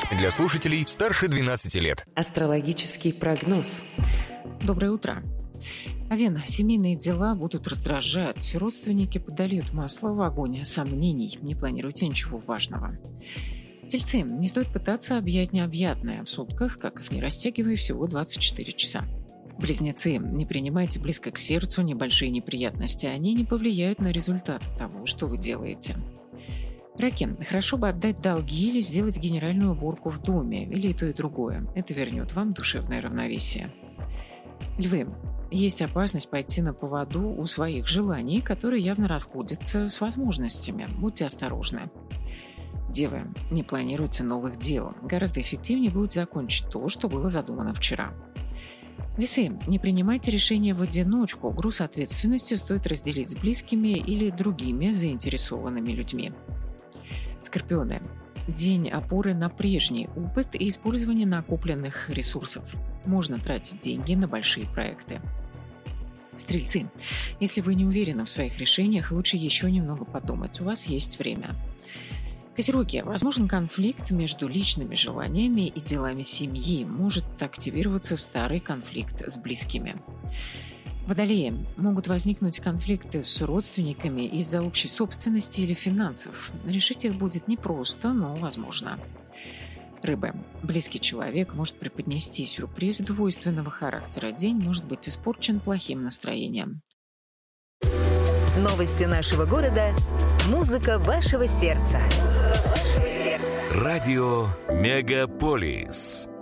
Для слушателей старше 12 лет. Астрологический прогноз. Доброе утро. Овен, семейные дела будут раздражать. Родственники подольют масло в огонь сомнений. Не планируйте ничего важного. Тельцы, не стоит пытаться объять необъятное. В сутках, как их не растягивая, всего 24 часа. Близнецы, не принимайте близко к сердцу небольшие неприятности. Они не повлияют на результат того, что вы делаете. Раки, хорошо бы отдать долги или сделать генеральную уборку в доме, или и то, и другое. Это вернет вам душевное равновесие. Львы, есть опасность пойти на поводу у своих желаний, которые явно расходятся с возможностями. Будьте осторожны. Девы, не планируйте новых дел. Гораздо эффективнее будет закончить то, что было задумано вчера. Весы, не принимайте решения в одиночку. Груз ответственности стоит разделить с близкими или другими заинтересованными людьми. Скорпионы. День опоры на прежний опыт и использование накопленных ресурсов. Можно тратить деньги на большие проекты. Стрельцы. Если вы не уверены в своих решениях, лучше еще немного подумать. У вас есть время. Козероги. Возможен конфликт между личными желаниями и делами семьи. Может активироваться старый конфликт с близкими. Водолеи. Могут возникнуть конфликты с родственниками из-за общей собственности или финансов. Решить их будет непросто, но возможно. Рыбы. Близкий человек может преподнести сюрприз двойственного характера. День может быть испорчен плохим настроением. Новости нашего города. Музыка вашего сердца. Радио Мегаполис.